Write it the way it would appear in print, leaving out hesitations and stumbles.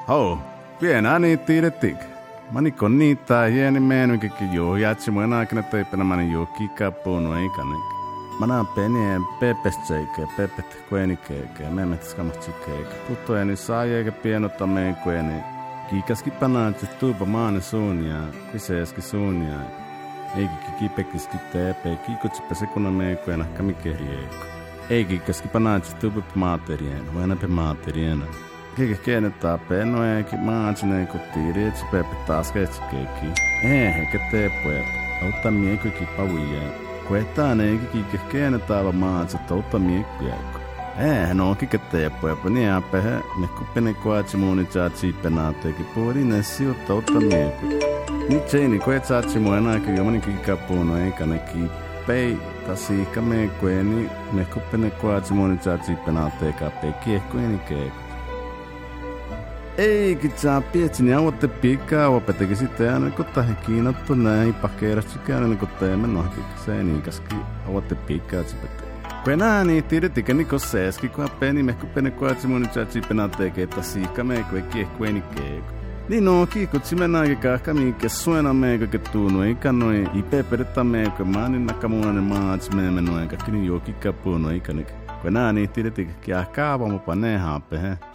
Hau, pienä niin tiedettik. Mani konnita hieni menu kiki joo jatsi muena kana teipena mani joo kikapuunu ei kanik. Mana penien pepestseike pepet kuenikeike memet skamatsikkeike. Tuttueni saajeke pienota meen kueni. Kiikaski panaatsi tuupa maane suunia, kiseeski suunia. Eikä kikipekiski teepe, kiikutsipa sekuna meen kuena kamikehrieko. Eikä kiikaski panaatsi tuupa maaterien, huenape maateriena. Kiki kienetää penoeekin maatsineen kuttiiri, etsi pepe taas ketsikeekin. Eikä teepueet, auttaa miekuikin pavuijeen. Kuetaan eikä kiki kienetää vaan maatsit, auttaa miekuijääkö. No kiki teepueet, niin äpehe, me kuppene kuatsi muuni tsaatsi penaateekin puolinen siutta auttaa miekuijää. Nyt seini kuet tsaatsi muu enääkin jomani kikapuunu eikä ne kippei. Tasiikka miekuijeni, me kuppene kuatsi muuni tsaatsi penaateekaa pekiehkuijeni keekko. Eikä saa pietsini avoitte piikkaa opeteki sitten aina kun tähän kiinottu näin pakeerasti käyn kun teemme nohki se niikaski avoitte piikkaa tsipette. Kun niin tiedettikö niin kun seeski kun peni mehku pene kuatsi mun tjatsi penaateeke että siikka meikko ei kiehkueni keeko. Niin no kiikutsi mennä aika kahka mikä suena meikko ke tuunu eikä noin ipe peretta meikko maanin nakamuanen maats meemme noin kaikki niin jokikka puunu eikä nyt. Kun niin tiedettikö kiah kaavamupa ne haape he.